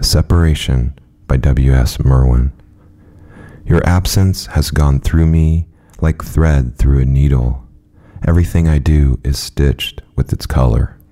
Separation by W.S. Merwin. Your absence has gone through me like thread through a needle. Everything I do is stitched with its color.